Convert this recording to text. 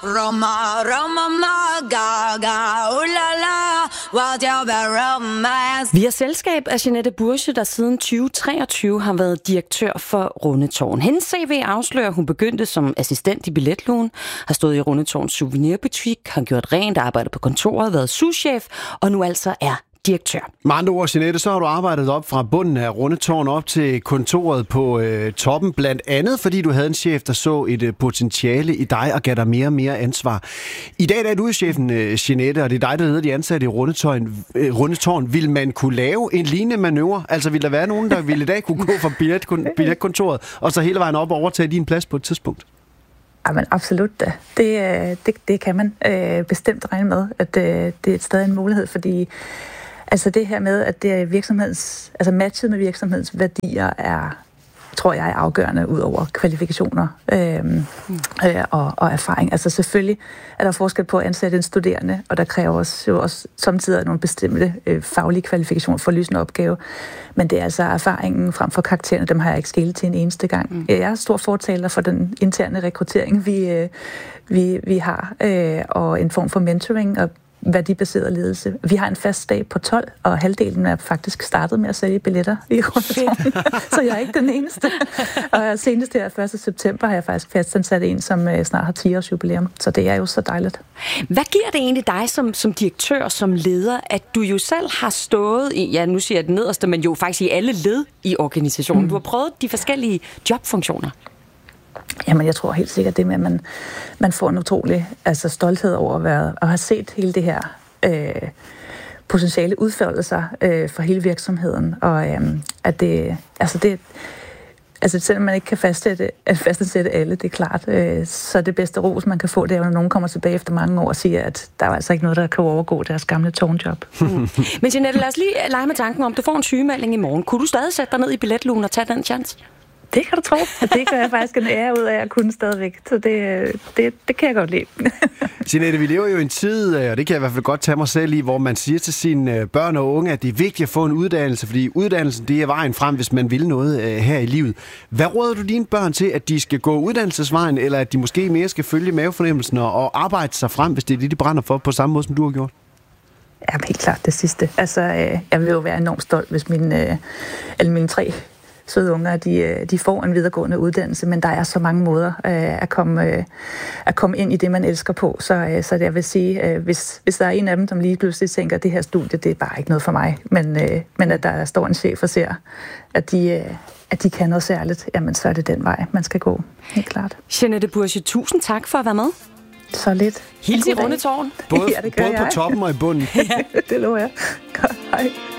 Roma, gaga, ulala, what your romance. Vi har selskab af Jeanette Burche, der siden 2023 har været direktør for Rundetårn. Hendes CV afslører, hun begyndte som assistent i billetlugen, har stået i Rundetårns souvenirbutik, har gjort rent, arbejdet på kontoret, været souschef og nu altså er direktør. Med andre ord, Jeanette, så har du arbejdet op fra bunden af Rundetårn op til kontoret på toppen, blandt andet fordi du havde en chef, der så et potentiale i dig og gav dig mere og mere ansvar. I dag er du chefen, Jeanette, og det er dig, der leder de ansatte i Rundetårn. Vil man kunne lave en lignende manøvre? Altså, vil der være nogen, der ville i dag kunne gå fra billetkontoret og så hele vejen op og overtage din plads på et tidspunkt? Jamen, absolut da. Det kan man bestemt regne med, at det er stadig en mulighed, fordi altså det her med, at det er matchet med virksomhedens værdier tror jeg er afgørende ud over kvalifikationer og erfaring. Altså selvfølgelig er der forskel på at ansætte en studerende, og der kræver jo også samtidig nogle bestemte faglige kvalifikationer for at løse en opgave. Men det er altså erfaringen frem for karaktererne, dem har jeg ikke skelet til en eneste gang. Jeg er stor fortaler for den interne rekruttering, vi har, og en form for mentoring og værdibaseret ledelse. Vi har en fast stab på 12, og halvdelen er faktisk startet med at sælge billetter i Rundetårn. Så jeg er ikke den eneste. Og senest her 1. september har jeg faktisk fastansat en, som snart har 10 års jubilæum. Så det er jo så dejligt. Hvad giver det egentlig dig som direktør, som leder, at du jo selv har stået i, ja nu siger jeg det nederste, men jo faktisk i alle led i organisationen. Du har prøvet de forskellige jobfunktioner. Jamen, jeg tror helt sikkert det med, at man får en utrolig stolthed over at have set hele det her potentiale udfolde sig for hele virksomheden, og at selvom man ikke kan fastansætte alle, det er klart, så det bedste ros, man kan få, det er, når nogen kommer tilbage efter mange år og siger, at der er altså ikke noget, der kan overgå deres gamle tårnjob. Men Jeanette, lad os lige lege med tanken om, du får en sygemelding i morgen. Kunne du stadig sætte dig ned i billetlugen og tage den chance? Det kan du tro. Det gør jeg faktisk en ære ud af at kunne stadigvæk. Så det kan jeg godt lide. Jeanette, vi lever jo i en tid, og det kan jeg i hvert fald godt tage mig selv i, hvor man siger til sine børn og unge, at det er vigtigt at få en uddannelse, fordi uddannelsen, det er vejen frem, hvis man vil noget her i livet. Hvad råder du dine børn til, at de skal gå uddannelsesvejen, eller at de måske mere skal følge mavefornemmelsen og arbejde sig frem, hvis det er det, de brænder for, på samme måde, som du har gjort? Ja, helt klart det sidste. Altså, jeg vil jo være enormt stolt, hvis alle mine 3 søde unger, de får en videregående uddannelse, men der er så mange måder at komme ind i det, man elsker på. Så jeg vil sige, hvis der er en af dem, som lige pludselig tænker, at det her studie, det er bare ikke noget for mig, men at der står en chef og ser, at de kan noget særligt, jamen så er det den vej, man skal gå. Helt klart. Jeanette Burche, tusind tak for at være med. Så lidt. Hils i Rundetårn. Både på toppen og i bunden. Det lover jeg. Godt, hej.